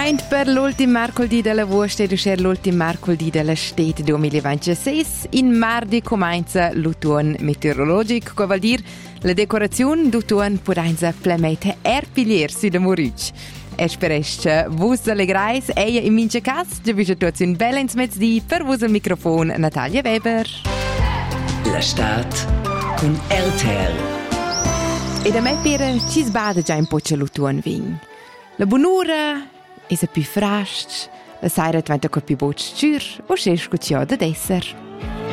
Maint per l'ultim mercoledì dell'agosto ed uscire l'ultim mercoledì dell'estate 2026. In mardi comincia l'autunno meteorologico, che vuol dire la decorazione d'autunno può essere plemete erpiglier su de Moric. E speresce vos allegrais eia in mince cas, già vi tutti un bel mezz'dì per vos al microfono Natalia Weber. L'estate con RTL. E da me per ci sbada già un po' c'è l'autunno vin. La bonura è più frasca, la sera diventa più boccia o c'è scucciata d'esser.